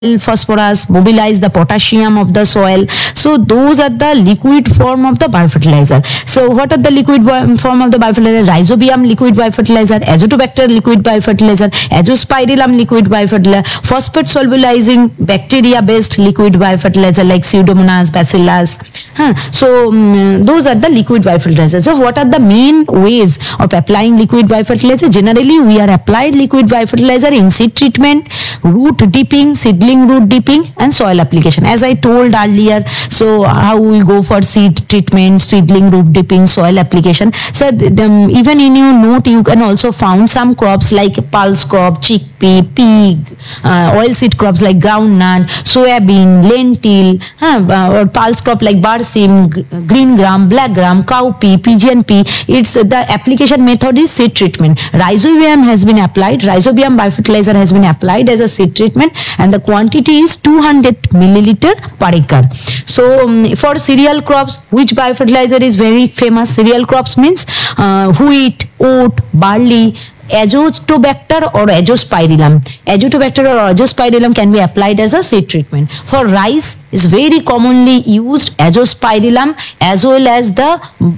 phosphorus, mobilize the potassium of the soil. So those are the liquid form of the biofertilizer. So what are the liquid form of the biofertilizer? Rhizobium liquid biofertilizer, azotobacter liquid biofertilizer, azospirillum liquid biofertilizer, phosphate solubilizing bacteria based liquid biofertilizer like Pseudomonas, Bacillus. So those are the liquid biofertilizers. So what are the main ways of applying liquid biofertilizer? Generally we are applied liquid biofertilizer in seed treatment, root dipping, seedling root dipping, and soil application, as I told earlier. So how we go for seed treatment, seedling root dipping, soil application. So even in your note you can also found some crops like pulse crop, chickpea, pig, oilseed crops like groundnut, soybean, lentil, or pulse crop like barsim, green gram, black gram, cowpea, pigeon pea. It's the application method is seed treatment. Rhizobium has been applied. Rhizobium biofertilizer has been applied as a seed treatment, and the quantity is 200 milliliter per acre. So for cereal crops, which biofertilizer is very famous? Cereal crops means wheat, oat, barley, azotobacter or azospirillum. Azotobacter or azospirillum can be applied as a seed treatment. For rice is very commonly used azospirillum, as well as the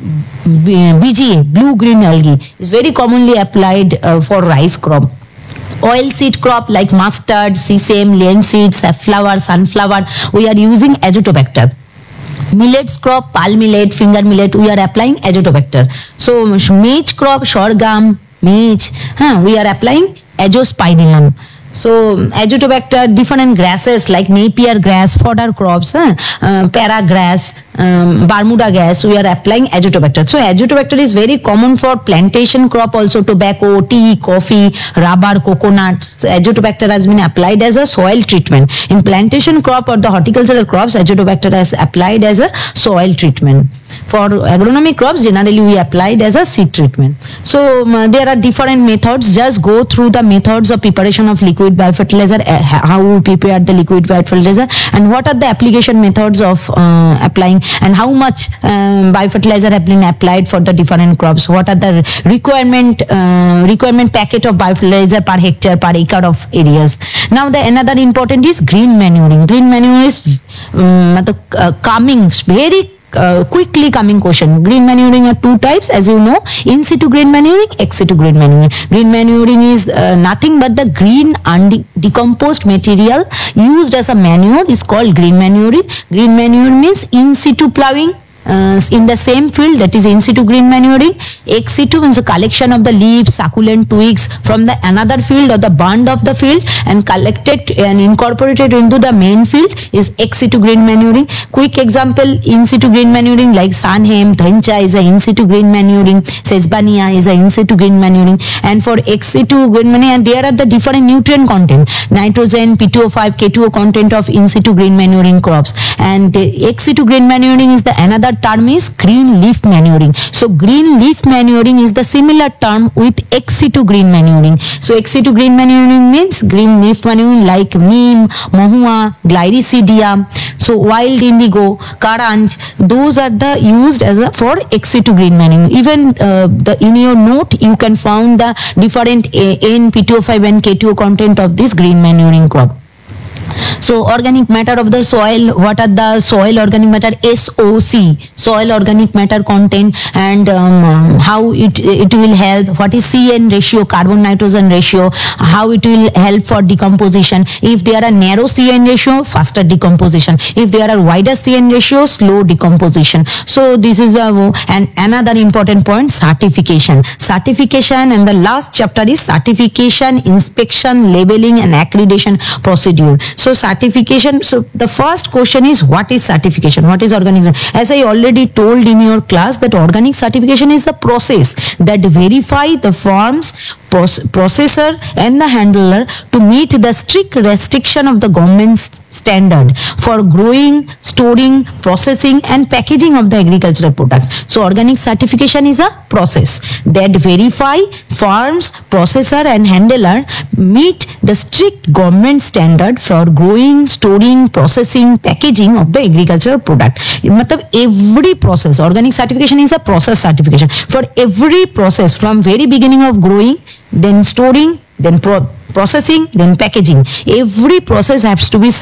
BGA, blue green algae, is very commonly applied for rice crop. Oilseed crop like mustard, sesame, linseed, safflower, sunflower, we are using azotobacter. Millets crop, palm millet, finger millet, we are applying azotobacter. So maize crop, sorghum, maize, we are applying azospirillum. So azotobacter, different grasses like Napier grass, fodder crops, paragrass, Bermuda grass, we are applying azotobacter. So azotobacter is very common for plantation crop also, tobacco, tea, coffee, rubber, coconut. Azotobacter has been applied as a soil treatment. In plantation crop or the horticultural crops, azotobacter is applied as a soil treatment. For agronomic crops, generally we applied as a seed treatment. So there are different methods. Just go through the methods of preparation of liquid biofertilizer, how we prepare the liquid biofertilizer, and what are the application methods of applying, and how much biofertilizer have been applied for the different crops. What are the requirement packet of biofertilizer per hectare, per acre of areas. Now the another important is green manuring. Green manure is coming very quickly coming question. Green manuring are two types, as you know: in situ green manuring, ex situ green manuring. Green manuring is nothing but the green undecomposed material used as a manure is called green manuring. Green manure means in situ plowing in the same field, that is in situ green manuring. Ex situ means a collection of the leaves, succulent twigs from the another field or the bund of the field and collected and incorporated into the main field is ex situ green manuring. Quick example: in situ green manuring like Sanhem, Dhancha is a in situ green manuring, Sesbania is a in situ green manuring. And for ex situ green manuring, and there are the different nutrient content: nitrogen, P2O5, K2O content of in situ green manuring crops. And ex situ green manuring is the another term is green leaf manuring. So green leaf manuring is the similar term with ex situ green manuring. So ex situ green manuring means green leaf manuring like neem, mahua, gliricidia, so wild indigo, karanj. Those are the used as a for ex situ green manuring. Even in your note you can find the different N, P2O5 and K2O content of this green manuring crop. So organic matter of the soil, what are the soil organic matter? SOC, soil organic matter content, and how it will help. What is CN ratio, carbon nitrogen ratio, how it will help for decomposition. If there are narrow CN ratio, faster decomposition. If there are wider CN ratio, slow decomposition. So this is and another important point, certification. Certification, and the last chapter is certification, inspection, labeling and accreditation procedure. So certification, so the first question is, what is certification? What is organic? As I already told in your class, that organic certification is the process that verify the farm's processor and the handler to meet the strict restriction of the government's standard for growing, storing, processing and packaging of the agricultural product. So organic certification is a process that verify farms, processor and handler meet the strict government standard for growing, storing, processing, packaging of the agricultural product. मतलब every process, organic certification is a process certification. For every process from very beginning of growing, then storing, then processing, then packaging. Every process has to be